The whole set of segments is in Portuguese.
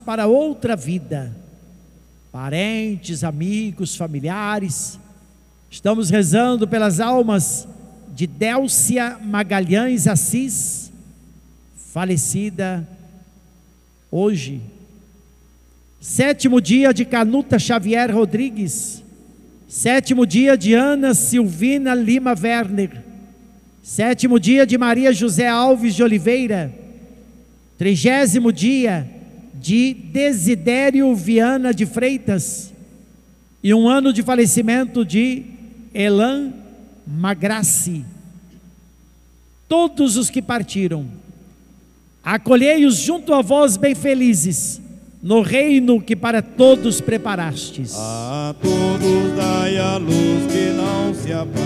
para outra vida. Parentes, amigos, familiares, estamos rezando pelas almas de Délcia Magalhães Assis, falecida hoje. 7º dia de Canuta Xavier Rodrigues. 7º dia de Ana Silvina Lima Werner. 7º dia de Maria José Alves de Oliveira. 30º dia de Desidério Viana de Freitas. E 1 ano de falecimento de Elan Magrassi. Todos os que partiram, acolhei-os junto a vós bem felizes, no reino que para todos preparastes. A todos dai a luz que não se apaga.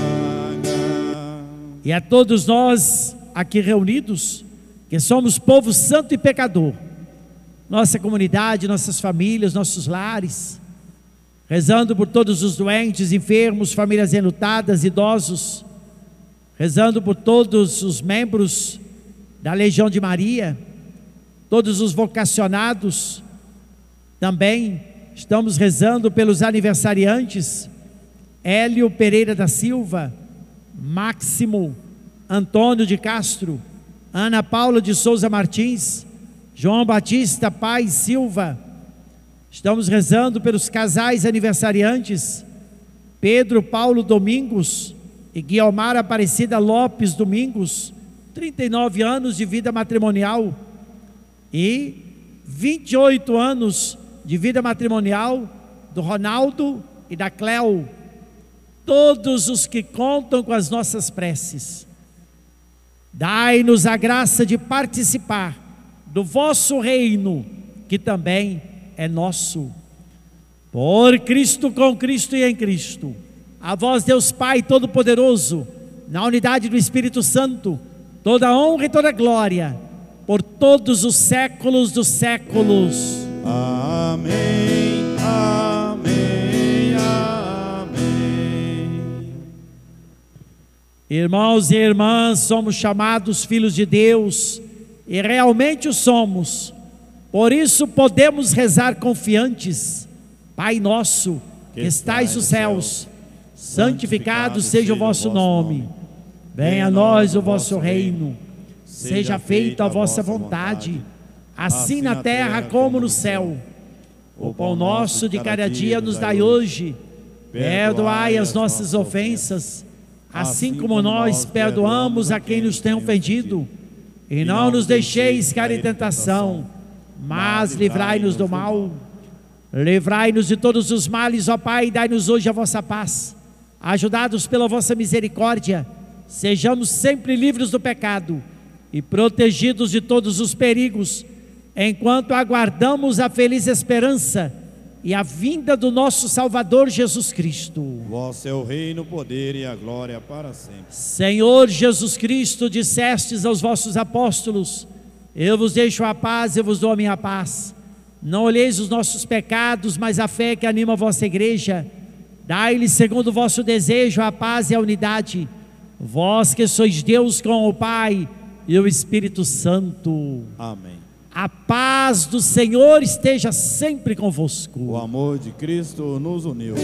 E a todos nós aqui reunidos, que somos povo santo e pecador, nossa comunidade, nossas famílias, nossos lares, rezando por todos os doentes, enfermos, famílias enlutadas, idosos, rezando por todos os membros da Legião de Maria, todos os vocacionados. Também estamos rezando pelos aniversariantes: Hélio Pereira da Silva, Máximo Antônio de Castro, Ana Paula de Souza Martins, João Batista Paz Silva. Estamos rezando pelos casais aniversariantes: Pedro Paulo Domingos e Guiomar Aparecida Lopes Domingos, 39 anos de vida matrimonial e 28 anos de vida matrimonial do Ronaldo e da Cléo. Todos os que contam com as nossas preces, dai-nos a graça de participar do vosso reino, que também é nosso. Por Cristo, com Cristo e em Cristo, a vós Deus Pai Todo-Poderoso, na unidade do Espírito Santo, toda honra e toda glória, por todos os séculos dos séculos. Amém, amém, amém. Irmãos e irmãs, somos chamados filhos de Deus, e realmente o somos. Por isso podemos rezar confiantes: Pai nosso, que estais nos céus, santificado seja o vosso nome. Venha a nós o vosso reino. Seja feita a vossa vontade, assim na terra como no céu. O pão nosso de cada dia nos dai hoje. Perdoai as nossas ofensas, assim como nós perdoamos a quem nos tem ofendido. E não nos deixeis cair em tentação, mas livrai-nos do mal. Livrai-nos de todos os males, ó Pai, e dai-nos hoje a vossa paz. Ajudados pela vossa misericórdia, sejamos sempre livres do pecado e protegidos de todos os perigos, enquanto aguardamos a feliz esperança e a vinda do nosso Salvador Jesus Cristo. Vosso é o reino, o poder e a glória para sempre. Senhor Jesus Cristo, dissestes aos vossos apóstolos: eu vos deixo a paz, eu vos dou a minha paz. Não olheis os nossos pecados, mas a fé que anima a vossa igreja. Dai-lhe, segundo o vosso desejo, a paz e a unidade. Vós que sois Deus com o Pai e o Espírito Santo. Amém. A paz do Senhor esteja sempre convosco. O amor de Cristo nos uniu.